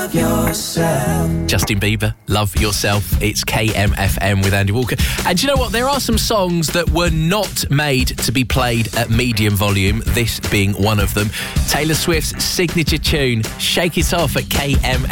love yourself. Justin Bieber, Love Yourself. It's KMFM with Andy Walker. And do you know what? There are some songs that were not made to be played at medium volume, this being one of them. Taylor Swift's signature tune, Shake It Off, at KMFM.